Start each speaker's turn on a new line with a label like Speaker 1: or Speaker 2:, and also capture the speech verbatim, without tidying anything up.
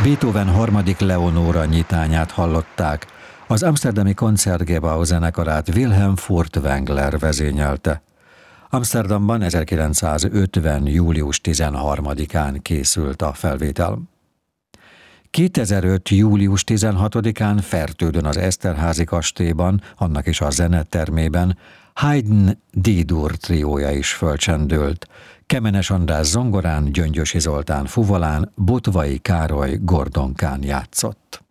Speaker 1: Beethoven harmadik Leonóra nyitányát hallották, az amsterdami Concertgebouw zenekarát Wilhelm Furtwängler vezényelte. Amsterdamban ezerkilencszázötven. július tizenharmadikán készült a felvétel. kétezer-öt. július tizenhatodikán Fertődön az Eszterházy kastélyban, annak is a zenetermében Haydn D-dur triója is fölcsendült. Kemenes András zongorán, Gyöngyösi Zoltán fuvolán, Botvai Károly gordonkán játszott.